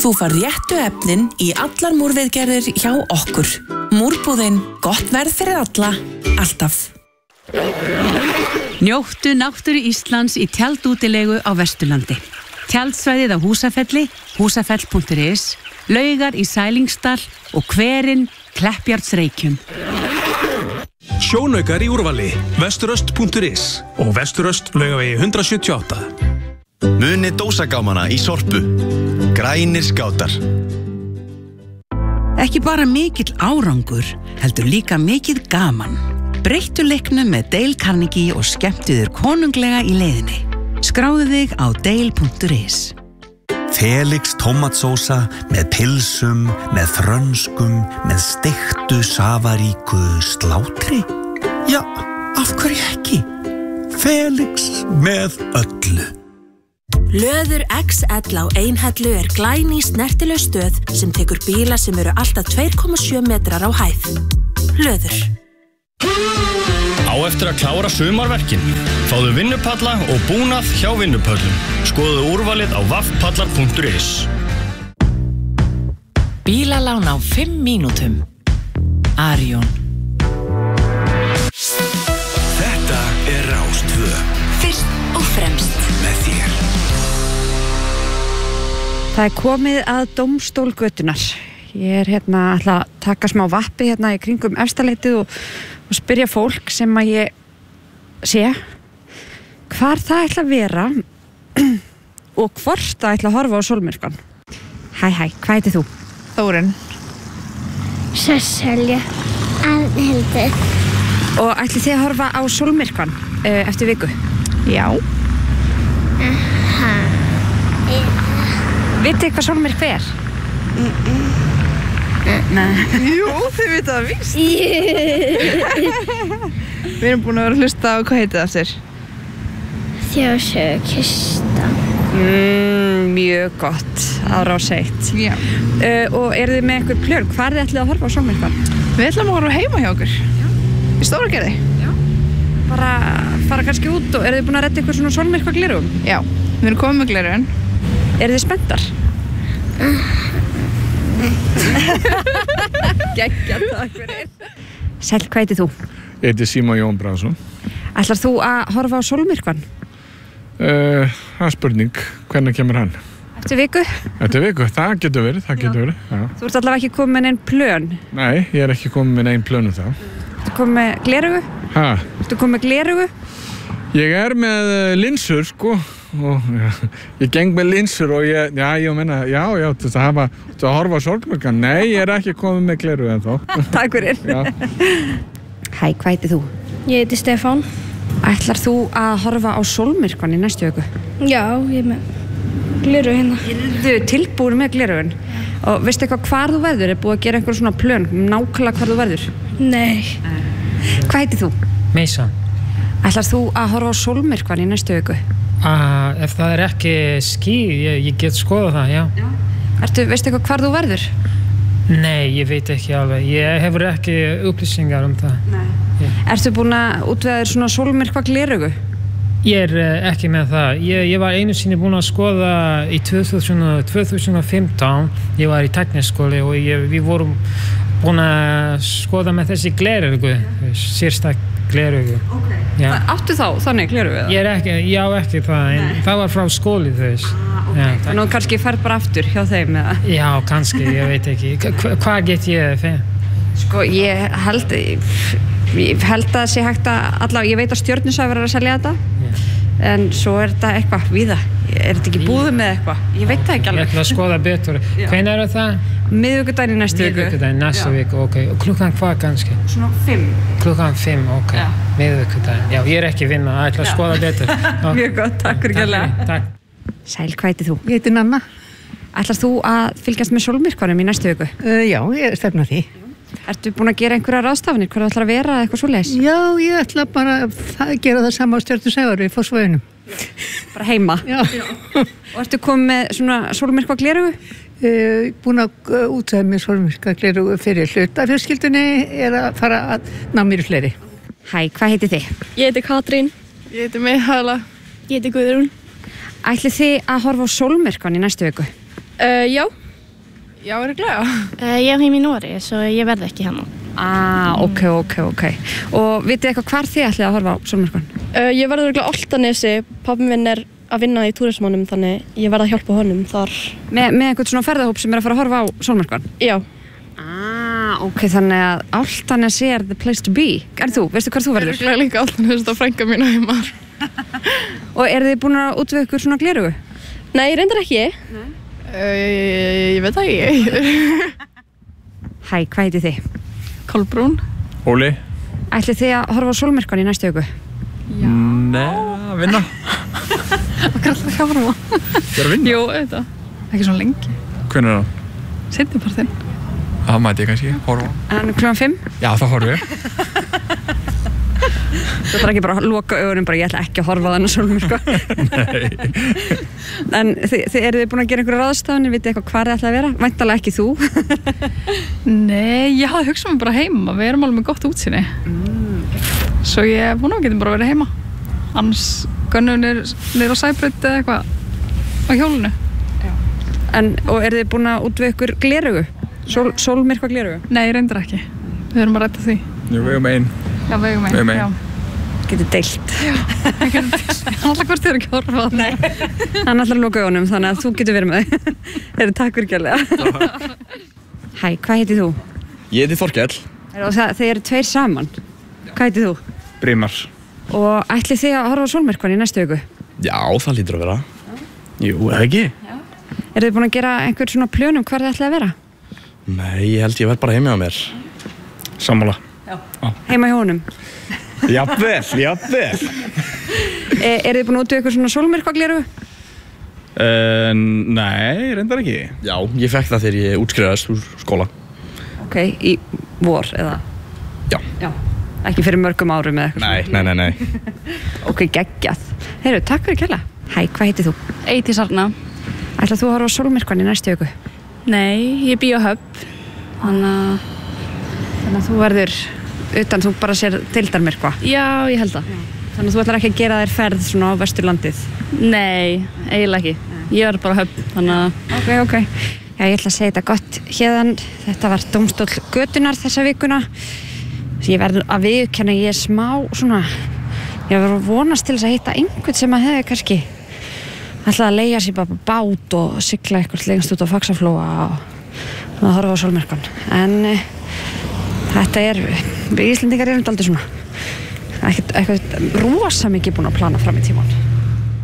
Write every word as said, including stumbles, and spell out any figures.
Þú far réttu efnin í allar múrviðgerðir hjá okkur. Múrbúðin, gott verð fyrir alla, alltaf. Njóttu náttúru Íslands í tjaldútilegu á Vesturlandi. Tjaldsvæðið á Húsafelli, húsafell punktur is, Laugar í Sælingsdal og Hverinn, Kleppjárnsreykjum. Sjónaukar í úrvali, vesturöst punktur is og Vesturöst Laugavegi hundrað sjötíu og átta. Muni dósagámana í Sorpu. Grænir skátar. Ekki bara mikill árangur, heldur líka mikið gaman. Breyttu leiknum með Dale Carnegie og skemmtu þér konunglega í leiðinni. Skráðu þig á dale punktur is. Felix tómatsósa með pilsum, með frönskum, með steiktu safaríku slátri? Já, af hverju ekki? Felix með öllu. Löður X L á Einhellu er glæný snertileg stöð sem tekur bíla sem eru alltaf tvö komma sjö metrar á hæð. Löður. Á eftir að klára sumarverkin. Fáðu vinnupalla og búnað hjá vinnupöllum. Skoðu úrvalið á vaffpallar punktur is. Bílalán á fimm mínútum. Arion. Þetta er Rás tvö. Fyrst og fremst með þér. Það er komið að Dómstól götunnar. Ég er hérna ætla að taka smá vappi hérna í kringum Efstaleitið og, og spyrja fólk sem að ég sé hvar það ætla að vera og hvort það ætla að horfa á sólmyrkvann. Hæ, hæ, hvað heitir þú? Þórunn. Sesselja. Arnhildur. Og ætli þið að horfa á sólmyrkvann uh, eftir viku? Já. Aha. Vitið þið hvað sólmyrkvi er? Mm-mm. Nei. Jú, þið vitið það víst. Við erum búin að vera að hlusta á hvað heitir það aftur? Þjóðsögukista. Mm, mjög gott á Rás eitt. Já. Uh, og eru þið með einhver plön? Hvar er þið ætlið að horfa á sólmyrkvann? Við ætlum að horfa heima hjá okkur. Já. Í Stóragerði. Já. Bara fara kannski út og eru þið búin að redda ykkur svona sólmyrkvaglerugum? Já, við erum komið með gleraugun. Eru þið spenntar? Geggja, takk fyrir. Sæll, hvað heitir þú? Ég heiti Símon Jón Bransson. Ætlar þú að horfa á sólmyrkvann? Uh, það er spurning, hvernig kemur hann? Eftir viku? Eftir viku, það getur verið, það getur verið. Já. Þú ert allavega ekki komið með neinn plön? Nei, ég er ekki komið með neinn plönu þá. Ertu komið með glerugu? Hæ? Ertu komið með glerugu? Ég er með linsur, sko. Og, ja, ég geng með linsur og ég, já, ég menna, já, já, þú veist að hafa, þú veist að horfa á sólmyrkvann. Nei, ég er ekki komið með glerugu en þá. Takk fyrir. Hæ, hvað heitir þú? Ég heiti Stefán. Ætlar þú að horfa á sólmyrkvann í næstu viku? Já, ég er með glerugu hérna. Þú tilbúin með glerugun? Og veistu eitthvað hvar þú verður? Er búið að gera einhver svona plön, nákvæmlega hvar þú verður? Nei. Hvað heitir þú? Mason. Ætlar þú að horfa á sólmyrkvann í næstu viku? Uh, ef það er ekki ský, ég, ég get skoða það, já. já. Ertu, veistu eitthvað hvar þú verður? Nei, ég veit ekki alveg. Ég hefur ekki upplýsingar um það. Nei. Yeah. Ertu búin að útvega þér svona sólmyrkva glerugu? Ég er uh, ekki með það. Ég, ég var einu sinni búin að skoða í tvö þúsund og fimmtán. Ég var í tækniskóli og ég, við vorum búin að skoða með þessi glerugu, sérstak glerugu. Okay. Já. Áttu þá þannig glerugu? Ég er ekki, já ekki það, en Nei. það var frá skóli þess. Ah, okay. Þannig að kannski ferð bara aftur hjá þeim eða? Já, kannski, ég veit ekki. Hva, hvað get ég fyrir? Sko, ég held, ég held að það sé hægt að, allavega, ég veit að Stjörnusævar er að selja þetta, yeah. En svo er þetta eitthvað víða. Er þetta ekki búðum með eitthvað? Ég veit það ekki alveg. Ég ætla að skoða betur. Hvenær er það? Miðvikudaginn í næstu viku. Miðvikudaginn næstu viku, ok. Og klukkan hvað kannski? Svona fimm. Klukkan fimm, ok. Já. Miðvikudaginn. Já, ég er ekki að vinna, ég ætla að skoða betur. Mjög gott, takk fyrir kærlega. Takk. Sæl, hvað heitir þú? Ég heiti Nanna. Ætlar þú að fylgjast með sólmyrkvanum í næstu viku? Uh, já, ég stefna því. Ertu búin að gera einhverja ráðstafanir? Hvað þú ætlar að vera eitthvað svoleiðis? Já, ég ætla bara að gera það sama á Stjörnusævar í Fossvoginum. Bara heima? Já. Og ertu komið með svona sólmyrkva glerugu? Uh, búin að útvega mér sólmyrkva glerugu fyrir hluta. Fjölskyldunni er að fara að ná mér í fleiri. Hæ, hvað heitir þið? Ég heiti Katrín. Ég heiti Mihála. Ég heiti Guðrún. Ætlið þið að horfa á sólmyrkvann í næstu viku? Uh, já. Já, örugglega. Uh, ég er heim í Nóri, svo ég verð ekki hérna. Ah, ok, ok, ok. Og vitið eitthvað hvar þið ætlið að horfa á sólmyrkvann? Uh, ég verður örugglega á Álftanesi. Pabbi minn er að vinna í túrismanum, þannig ég verð að hjálpa honum þar. Me, með einhvern svona ferðahóp sem er að fara að horfa á sólmyrkvann? Já. Ah, ok, þannig að Álftanesi er the place to be. Er þú? Veistu hvar þú verður? Örugglega líka Álftanesi og frænka mín heima. Og eru þið búin að útvega ykkur svona glerugu? Nei, reyndar ekki. Nei. Uh, ég veit það ekki. Hæ, hvað heiti þið? Kolbrún. Óli. Ætlið þið að horfa á sólmyrkvann í næstu viku? Já. Nei, að vinna. Hvað er alltaf að horfa? Ég er að vinna. Jú, auðvitað. Ekki svona lengi. Hvernig er það? Seinnipartinn. Það mæti ég kannski, horfa. En klukkan fimm? Já, það horfa ég. Þú þarf ekki bara að loka augunum bara ég ætla ekki að horfa á þennan sólmyrkvann. Nei. En þið, þið eru þið búin að gera einhverja ráðstafanir, vitið eitthvað hvar þið ætla að vera? Væntanlega ekki þú. Nei, ég hafði hugsað mér bara heima. Við erum alveg með gott útsýni. Mm. Svo ég vona að við getum bara verið heima. Annars gönnum við niður á Sæbraut eða eitthvað á hjólinu. Já. En, og eru þið búin að útvega ykkur glerugu? Sól, sólmyrkva glerugu? Nei, reyndar ekki. Við erum að rætta því. Jú, við erum einn. Já, við erum einn. Við erum ein. Já. Getur deilt. Já, við getum deilt. Alltaf hvort þið eru ekki að horfa á það. Nei. Hann ætlar að loka augunum, þannig að þú getur verið með þau. Þeir eru takk fyrir kjærlega. Hæ, hvað heitir þú? Ég heiti Þorkell. Og það, þeir eru tveir saman. Hvað heitir þú? Brimar. Og ætlið þið að horfa á sólmyrkvann í næstu viku? Já, það lítur að vera. Jú, eða ekki? Já. Eru þið búin að gera einhver svona plönum hvar þið ætlið að vera? Nei, ég held ég verð bara heima á mér. Sammála. Já. Heima hjá honum? Jafnvel, jafnvel. E, eru þið búin að útvega ykkur svona sólmyrkvagleru? Uh, nei, reyndar ekki. Já, ég fekk það þegar ég útskrifaðist úr skóla. Ok, í vor eða? Já. Já. Ekki fyrir mörgum árum eða eitthvað? Nei, nei, nei, nei. Ok, geggjað. Heyrðu, takk fyrir kjærlega. Hæ, hvað heitir þú? Eydís Arna. Ætlar þú að horfa á sólmyrkvann í næstu viku? Nei, ég bý á Höfn. Þannig að... Þannig að þú verður utan, þú bara sér deildarmyrkva? Já, ég held það. Þannig að þú ætlar ekki að gera þér ferð svona á Vesturlandið? Nei, eiginlega ekki. Ég verður bara á Höfn, þannig að... Ok, ok. Já, ég ætla að segja þetta gott hérðan. Þetta var Dómstóll götunnar þessa vikuna. Ég verður að viðurkenna, ég er smá svona... Ég verður að vonast til þess að hitta einhvern sem að hefði kannski ætlaði að leigja sér bara bát og sigla eitthvað lengst út á Faxaflóa og, og horfa á sólmyrkvann. En e, þetta er, við Íslendingar erum dálítið svona ekkert, ekkert rosa mikið búin að plana fram í tímann.